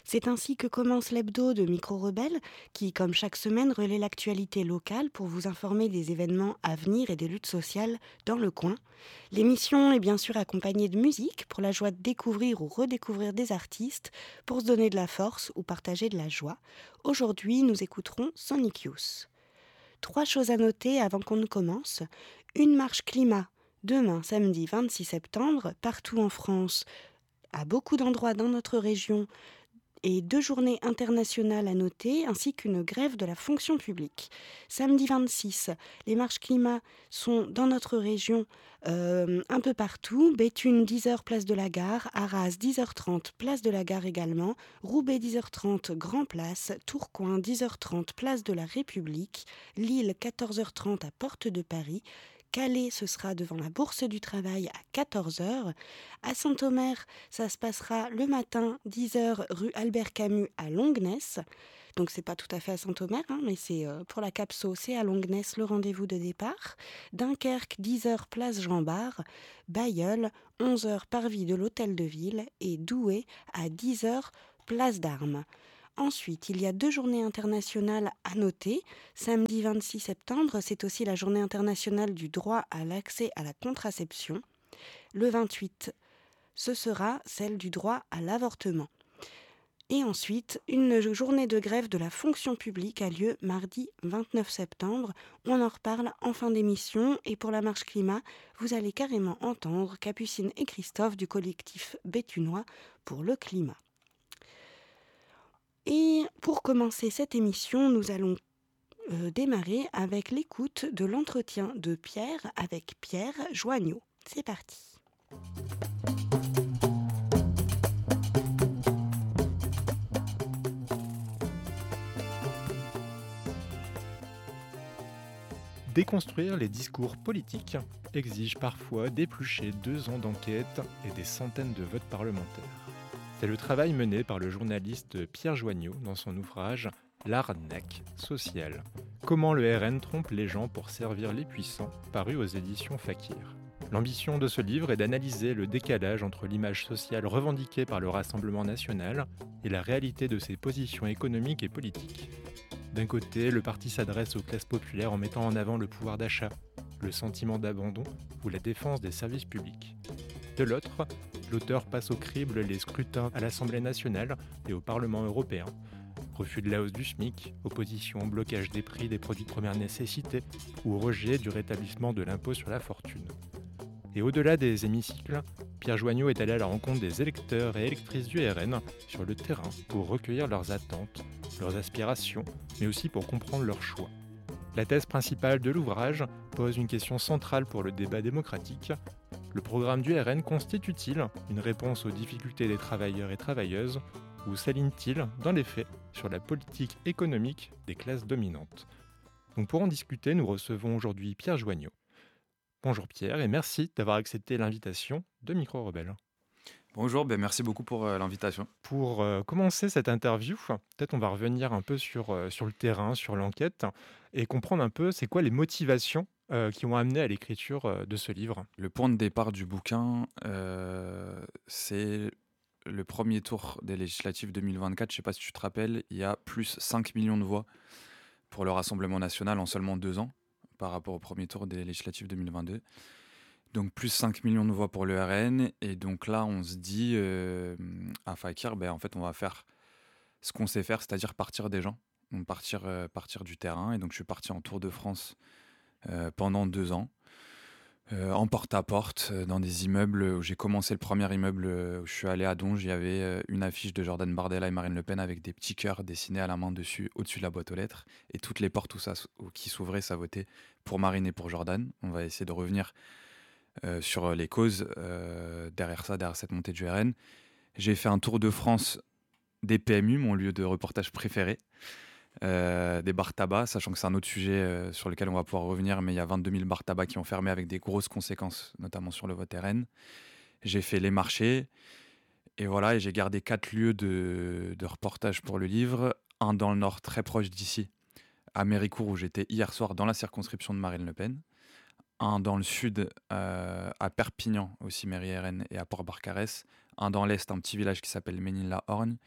C'est ainsi que commence l'hebdo de Micro Rebelle, qui, comme chaque semaine, relaie l'actualité locale pour vous informer des événements à venir et des luttes sociales dans le coin. L'émission est bien sûr accompagnée de musique pour la joie de découvrir ou redécouvrir des artistes, pour se donner de la force ou partager de la joie. Aujourd'hui, nous écouterons Sonic Youth. Trois choses à noter avant qu'on ne commence. Une marche climat, demain, samedi 26 septembre, partout en France, à beaucoup d'endroits dans notre région, et deux journées internationales à noter, ainsi qu'une grève de la fonction publique. Samedi 26, les marches climat sont dans notre région un peu partout. Béthune, 10h, place de la Gare. Arras, 10h30, place de la Gare également. Roubaix, 10h30, Grand Place. Tourcoing, 10h30, place de la République. Lille, 14h30, à Porte de Paris. Calais, ce sera devant la Bourse du Travail à 14h. À Saint-Omer, ça se passera le matin, 10h, rue Albert Camus à Longnes. Donc c'est pas tout à fait à Saint-Omer, mais c'est pour la Capso, c'est à Longnes le rendez-vous de départ. Dunkerque, 10h, place Jean Bart. Bailleul, 11h, parvis de l'Hôtel de Ville. Et Douai, à 10h, place d'Armes. Ensuite, il y a deux journées internationales à noter. Samedi 26 septembre, c'est aussi la journée internationale du droit à l'accès à la contraception. Le 28, ce sera celle du droit à l'avortement. Et ensuite, une journée de grève de la fonction publique a lieu mardi 29 septembre. On en reparle en fin d'émission. Et pour la marche climat, vous allez carrément entendre Capucine et Christophe du collectif béthunois pour le climat. Et pour commencer cette émission, nous allons démarrer avec l'écoute de l'entretien de Pierre avec Pierre Joignot. C'est parti. Déconstruire les discours politiques exige parfois d'éplucher 2 ans d'enquête et des centaines de votes parlementaires. C'est le travail mené par le journaliste Pierre Joignot dans son ouvrage L'arnaque sociale. Comment le RN trompe les gens pour servir les puissants, paru aux éditions Fakir. L'ambition de ce livre est d'analyser le décalage entre l'image sociale revendiquée par le Rassemblement national et la réalité de ses positions économiques et politiques. D'un côté, le parti s'adresse aux classes populaires en mettant en avant le pouvoir d'achat, le sentiment d'abandon ou la défense des services publics. De l'autre, l'auteur passe au crible les scrutins à l'Assemblée nationale et au Parlement européen. Refus de la hausse du SMIC, opposition au blocage des prix des produits de première nécessité ou rejet du rétablissement de l'impôt sur la fortune. Et au-delà des hémicycles, Pierre Joignot est allé à la rencontre des électeurs et électrices du RN sur le terrain pour recueillir leurs attentes, leurs aspirations, mais aussi pour comprendre leurs choix. La thèse principale de l'ouvrage pose une question centrale pour le débat démocratique. Le programme du RN constitue-t-il une réponse aux difficultés des travailleurs et travailleuses ou s'aligne-t-il, dans les faits, sur la politique économique des classes dominantes ? Donc pour en discuter, nous recevons aujourd'hui Pierre Joignot. Bonjour Pierre et merci d'avoir accepté l'invitation de Micro Rebelle. Bonjour, merci beaucoup pour l'invitation. Pour commencer cette interview, peut-être on va revenir un peu sur le terrain, sur l'enquête et comprendre un peu c'est quoi les motivations qui ont amené à l'écriture de ce livre. Le point de départ du bouquin, c'est le premier tour des législatives 2024. Je ne sais pas si tu te rappelles, il y a plus 5 millions de voix pour le Rassemblement national en seulement 2 ans par rapport au premier tour des législatives 2022. Donc plus 5 millions de voix pour le RN. Et donc là, on se dit à Fakir, en fait, on va faire ce qu'on sait faire, c'est-à-dire partir des gens. Donc partir du terrain. Et donc je suis parti en Tour de France pendant 2 ans. En porte-à-porte, dans des immeubles où j'ai commencé le premier immeuble où je suis allé à Donge. Il y avait une affiche de Jordan Bardella et Marine Le Pen avec des petits cœurs dessinés à la main dessus, au-dessus de la boîte aux lettres. Et toutes les portes qui s'ouvraient, ça votait pour Marine et pour Jordan. On va essayer de revenir sur les causes derrière cette montée du RN. J'ai fait un tour de France des PMU, mon lieu de reportage préféré. Des bars tabac, sachant que c'est un autre sujet sur lequel on va pouvoir revenir, mais il y a 22 000 bars tabac qui ont fermé avec des grosses conséquences, notamment sur le vote RN. J'ai fait les marchés, et voilà, et j'ai gardé 4 lieux de reportage pour le livre. Un dans le nord, très proche d'ici, à Méricourt, où j'étais hier soir dans la circonscription de Marine Le Pen. Un dans le sud, à Perpignan, aussi mairie RN, et à Port-Barcarès. Un dans l'est, un petit village qui s'appelle Ménil-la-Horgne.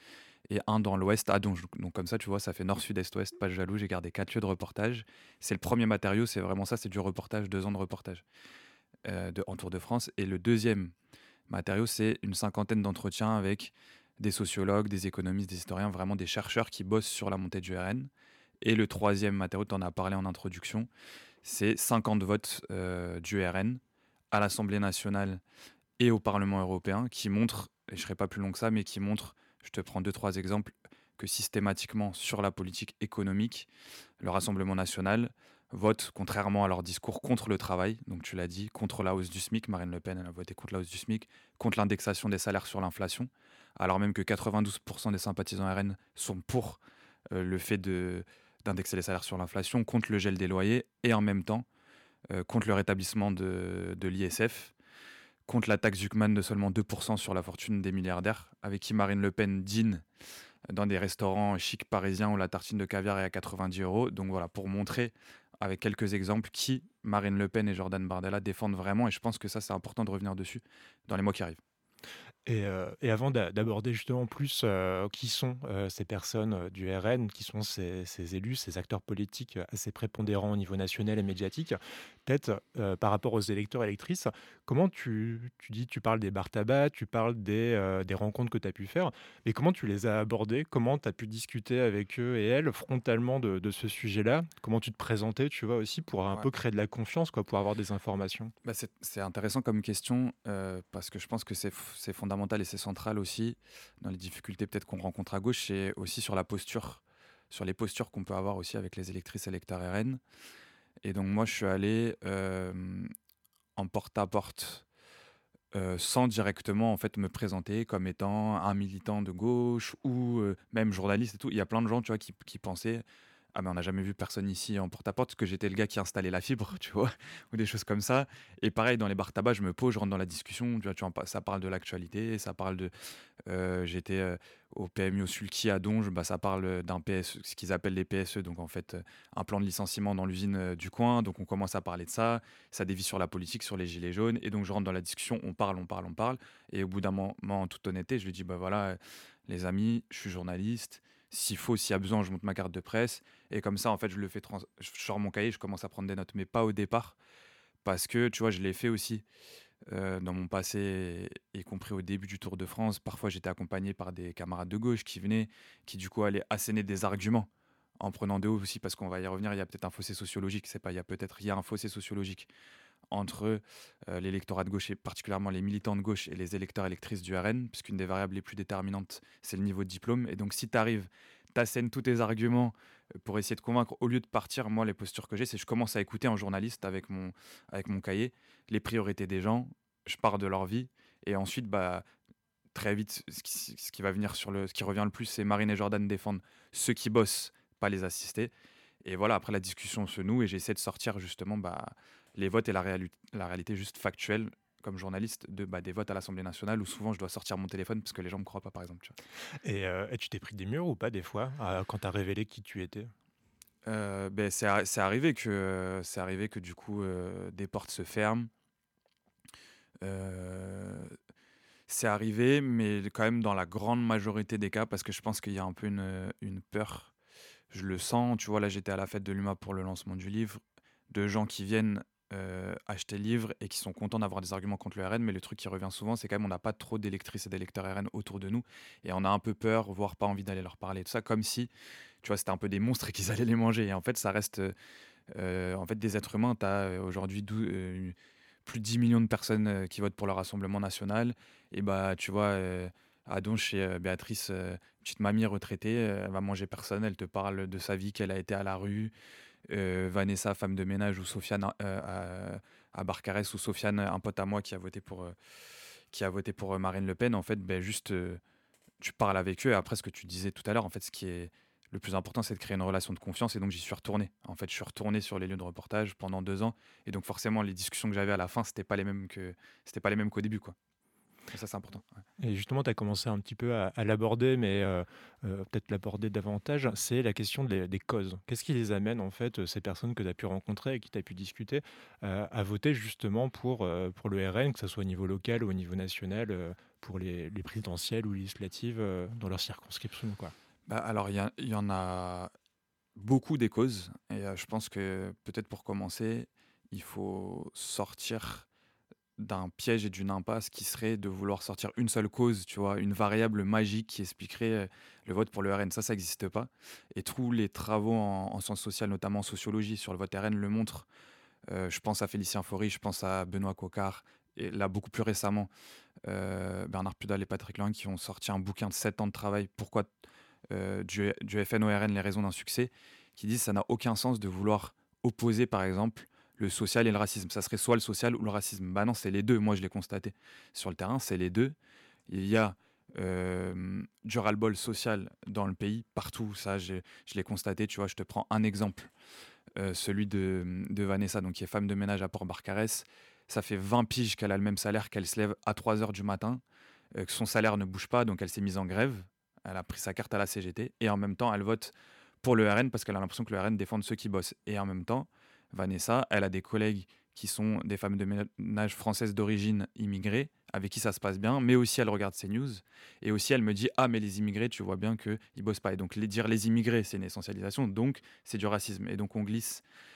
et un dans l'ouest à Donge. Donc comme ça, tu vois, ça fait nord, sud, est, ouest, pas jaloux. J'ai gardé 4 lieux de reportage. C'est le premier matériau, c'est vraiment ça, c'est du reportage, 2 ans de reportage en Tour de France. Et le deuxième matériau, c'est une cinquantaine d'entretiens avec des sociologues, des économistes, des historiens, vraiment des chercheurs qui bossent sur la montée du RN. Et le troisième matériau, tu en as parlé en introduction, c'est 50 votes du RN à l'Assemblée nationale et au Parlement européen qui montrent, et je ne serai pas plus long que ça, mais qui montrent, je te prends 2-3 exemples, que systématiquement sur la politique économique, le Rassemblement national vote, contrairement à leur discours, contre le travail. Donc tu l'as dit, contre la hausse du SMIC. Marine Le Pen, elle a voté contre la hausse du SMIC, contre l'indexation des salaires sur l'inflation, alors même que 92% des sympathisants RN sont pour le fait d'indexer les salaires sur l'inflation, contre le gel des loyers et en même temps contre le rétablissement de l'ISF, contre la taxe Zuckman de seulement 2% sur la fortune des milliardaires, avec qui Marine Le Pen dîne dans des restaurants chics parisiens où la tartine de caviar est à 90 euros. Donc voilà, pour montrer avec quelques exemples qui Marine Le Pen et Jordan Bardella défendent vraiment. Et je pense que ça, c'est important de revenir dessus dans les mois qui arrivent. Et avant d'aborder justement plus qui sont ces personnes du RN, qui sont ces élus, ces acteurs politiques assez prépondérants au niveau national et médiatique, peut-être par rapport aux électeurs et électrices, comment tu parles des bar tabac, tu parles des rencontres que tu as pu faire, mais comment tu les as abordés, comment tu as pu discuter avec eux et elles frontalement de ce sujet-là, comment tu te présentais, tu vois, aussi pour un Ouais. peu créer de la confiance, quoi, pour avoir des informations. Bah, c'est intéressant comme question parce que je pense que c'est fondamental et c'est central aussi dans les difficultés peut-être qu'on rencontre à gauche, c'est aussi sur la posture, sur les postures qu'on peut avoir aussi avec les électrices et électeurs RN. Et donc moi je suis allé en porte-à-porte sans directement en fait me présenter comme étant un militant de gauche ou même journaliste et tout. Il y a plein de gens tu vois qui pensaient ah mais on n'a jamais vu personne ici en porte-à-porte parce que j'étais le gars qui installait la fibre, tu vois, ou des choses comme ça. Et pareil dans les bars tabac, je me pose, je rentre dans la discussion, tu vois, ça parle de l'actualité, ça parle de j'étais au PMI au Sulky à Donge, bah, ça parle d'un PSE, ce qu'ils appellent les PSE, donc en fait un plan de licenciement dans l'usine du coin, donc on commence à parler de ça, ça dévie sur la politique, sur les gilets jaunes, et donc je rentre dans la discussion, on parle, et au bout d'un moment, en toute honnêteté, je lui dis, bah voilà, les amis, je suis journaliste, s'il faut, s'il y a besoin, je monte ma carte de presse, et comme ça, en fait, je sors mon cahier, je commence à prendre des notes, mais pas au départ, parce que, tu vois, je l'ai fait aussi dans mon passé, y compris au début du Tour de France. Parfois, j'étais accompagné par des camarades de gauche qui venaient, qui du coup allaient asséner des arguments en prenant de haut aussi, parce qu'on va y revenir, il y a peut-être un fossé sociologique, c'est pas, il y a un fossé sociologique entre l'électorat de gauche et particulièrement les militants de gauche et les électeurs électrices du RN, puisqu'une des variables les plus déterminantes, c'est le niveau de diplôme. Et donc, si tu arrives, t'assènes tous tes arguments pour essayer de convaincre, au lieu de partir, moi, les postures que j'ai, c'est que je commence à écouter en journaliste avec mon cahier les priorités des gens, je pars de leur vie, et ensuite, bah, très vite, ce qui va venir ce qui revient le plus, c'est Marine et Jordan défendent ceux qui bossent, pas les assister. Et voilà, après la discussion se noue et j'essaie de sortir justement bah, les votes et la réalité juste factuelle comme journaliste des votes à l'Assemblée nationale où souvent je dois sortir mon téléphone parce que les gens me croient pas par exemple. Tu Et tu t'es pris des murs ou pas des fois quand tu as révélé qui tu étais? C'est arrivé que du coup des portes se ferment. Euh, c'est arrivé, mais quand même dans la grande majorité des cas parce que je pense qu'il y a un peu une peur. Je le sens, tu vois, là j'étais à la fête de l'UMA pour le lancement du livre, de gens qui viennent acheter le livre et qui sont contents d'avoir des arguments contre le RN, mais le truc qui revient souvent, c'est quand même on n'a pas trop d'électrices et d'électeurs RN autour de nous, et on a un peu peur, voire pas envie d'aller leur parler, tout ça, comme si, tu vois, c'était un peu des monstres et qu'ils allaient les manger. Et en fait, ça reste en fait des êtres humains. Tu as aujourd'hui plus de 10 millions de personnes qui votent pour le Rassemblement national, et bah tu vois... à Donge, chez Béatrice, petite mamie retraitée, elle va manger personne, elle te parle de sa vie, qu'elle a été à la rue, Vanessa, femme de ménage, ou Sofiane à Barcarès, ou Sofiane, un pote à moi qui a voté pour Marine Le Pen. En fait, ben, juste, tu parles avec eux. Et après, ce que tu disais tout à l'heure, en fait, ce qui est le plus important, c'est de créer une relation de confiance. Et donc, j'y suis retourné. En fait, je suis retourné sur les lieux de reportage pendant 2 ans. Et donc, forcément, les discussions que j'avais à la fin, c'était pas les mêmes qu'au début, quoi. Et ça, c'est important. Ouais. Et justement, tu as commencé un petit peu à l'aborder, mais peut-être l'aborder davantage, c'est la question des causes. Qu'est-ce qui les amène, en fait, ces personnes que tu as pu rencontrer et qui tu as pu discuter, à voter justement pour le RN, que ce soit au niveau local ou au niveau national, pour les présidentielles ou législatives dans leur circonscription, quoi. Bah, alors il y en a beaucoup des causes et je pense que peut-être pour commencer, il faut sortir d'un piège et d'une impasse qui serait de vouloir sortir une seule cause, tu vois? Une variable magique qui expliquerait, le vote pour le RN. Ça existe pas et tous les travaux en sciences sociales, notamment en sociologie sur le vote RN le montrent. Je pense à Félicien Faury, je pense à Benoît Coquart et là, beaucoup plus récemment, Bernard Pudal et Patrick Lang qui ont sorti un bouquin de 7 ans de travail. Pourquoi, du FN au RN, les raisons d'un succès, qui disent: «Ça n'a aucun sens de vouloir opposer, par exemple, le social et le racisme. Ça serait soit le social ou le racisme». Bah non, c'est les 2. Moi, je l'ai constaté sur le terrain, c'est les 2. Il y a, du ras-le-bol social dans le pays, partout. Ça, je l'ai constaté, tu vois? Je te prends un exemple, celui de Vanessa, donc qui est femme de ménage à Port-Barcarès. Ça fait 20 piges qu'elle a le même salaire, qu'elle se lève à 3 heures du matin, que son salaire ne bouge pas, donc elle s'est mise en grève. Elle a pris sa carte à la CGT et en même temps, elle vote pour le RN parce qu'elle a l'impression que le RN défend ceux qui bossent. Et en même temps, Vanessa, elle a des collègues qui sont des femmes de ménage françaises d'origine immigrées, avec qui ça se passe bien, mais aussi elle regarde ces news. Et aussi, elle me dit: «Ah, mais les immigrés, tu vois bien qu'ils bossent pas». Et donc, dire les immigrés, c'est une essentialisation, donc c'est du racisme. Et donc, on glisse